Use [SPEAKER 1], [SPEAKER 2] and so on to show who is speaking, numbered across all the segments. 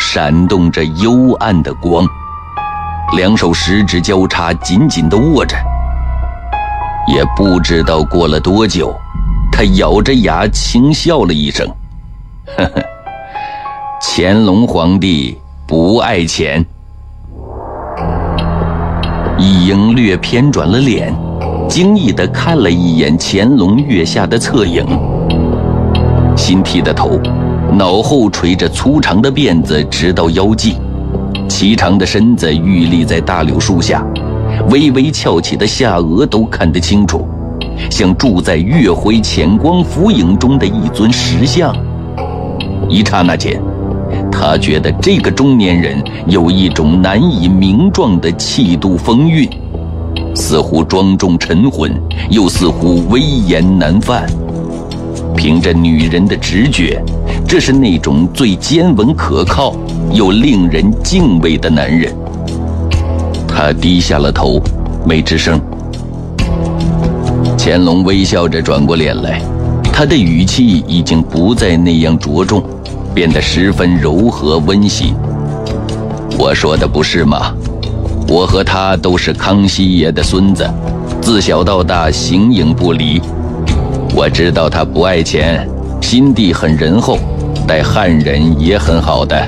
[SPEAKER 1] 闪动着幽暗的光，两手十指交叉，紧紧地握着。也不知道过了多久，他咬着牙轻笑了一声，呵呵，乾隆皇帝不爱钱。一英略偏转了脸，惊异地看了一眼乾隆月下的侧影，新剃的头，脑后垂着粗长的辫子直到腰际，颀长的身子屹立在大柳树下，微微翘起的下颚都看得清楚，像住在月辉浅光浮影中的一尊石像。一刹那间，他觉得这个中年人有一种难以名状的气度风韵，似乎庄重沉浑，又似乎威严难犯。凭着女人的直觉，这是那种最坚稳可靠又令人敬畏的男人。他低下了头，没吱声。乾隆微笑着转过脸来，他的语气已经不再那样着重，变得十分柔和温馨。我说的不是吗？我和他都是康熙爷的孙子，自小到大形影不离。我知道他不爱钱，心地很仁厚，待汉人也很好的。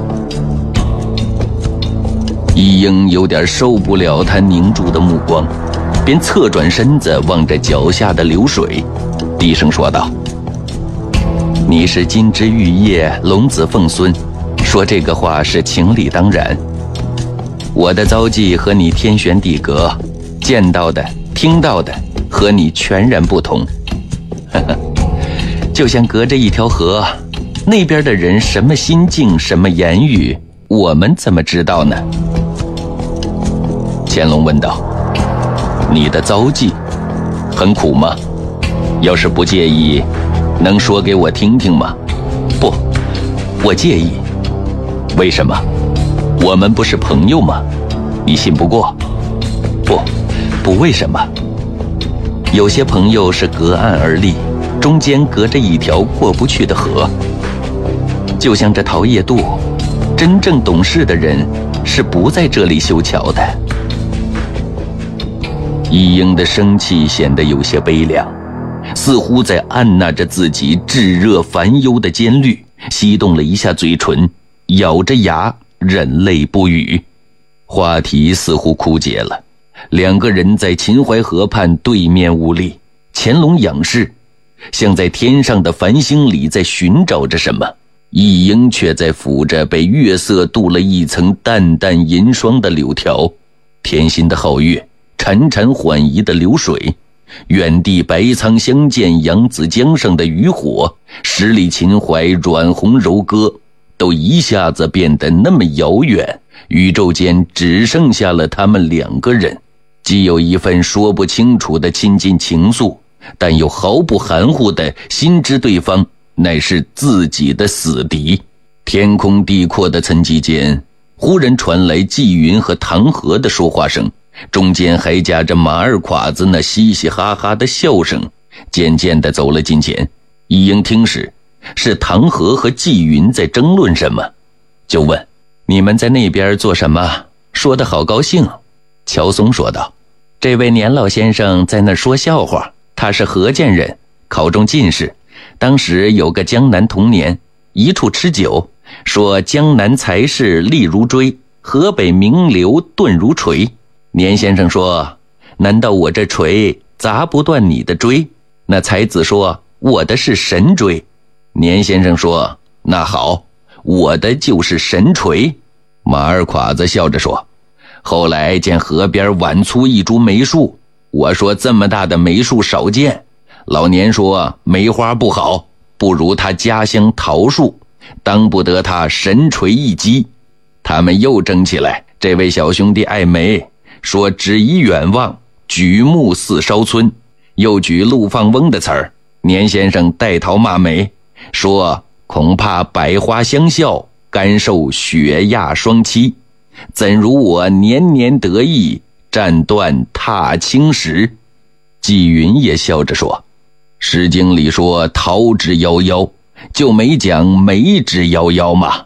[SPEAKER 1] 一英有点受不了他凝住的目光，便侧转身子望着脚下的流水，低声说道：你是金枝玉叶，龙子凤孙，说这个话是情理当然。我的遭际和你天旋地隔，见到的听到的和你全然不同。就像隔着一条河，那边的人什么心境，什么言语，我们怎么知道呢？乾隆问道：你的遭际很苦吗？要是不介意，能说给我听听吗？不，我介意。为什么？我们不是朋友吗？你信不过？不为什么。有些朋友是隔岸而立，中间隔着一条过不去的河。就像这桃叶渡，真正懂事的人是不在这里修桥的。一英的生气显得有些悲凉，似乎在按捺着自己炙热烦忧的尖虑，翕动了一下嘴唇，咬着牙忍泪不语。话题似乎枯竭了，两个人在秦淮河畔对面兀立，乾隆仰视，像在天上的繁星里在寻找着什么，一英却在抚着被月色镀了一层淡淡银霜的柳条。甜心的皓月，潺潺缓移的流水，远地白苍相间扬子江上的渔火，十里秦淮软红柔歌，都一下子变得那么遥远，宇宙间只剩下了他们两个人，既有一份说不清楚的亲近情愫，但又毫不含糊地心知对方乃是自己的死敌。天空地阔的层级间，忽然传来纪云和唐河的说话声，中间还夹着马二侉子那嘻嘻哈哈的笑声，渐渐地走了近前。一英听时，是唐河和纪云在争论什么，就问：你们在那边做什么？说得好高兴。乔松说道：这位年老先生在那儿说笑话，他是河间人，考中进士，当时有个江南童年，一处吃酒，说江南才士力如锥，河北名流钝如锤。年先生说：难道我这锤砸不断你的锥？那才子说：我的是神锥。年先生说：那好，我的就是神锤。马二侉子笑着说：后来见河边晚粗一株梅树，我说这么大的梅树少见，老年说梅花不好，不如他家乡桃树，当不得他神锤一击。他们又争起来，这位小兄弟爱梅，说只以远望，举目似烧村，又举陆放翁的词儿。年先生带头骂梅，说恐怕百花相笑，甘受雪压霜栖，怎如我年年得意，战断踏青时。纪云也笑着说：诗经里说桃之夭夭，就没讲梅之夭夭吗？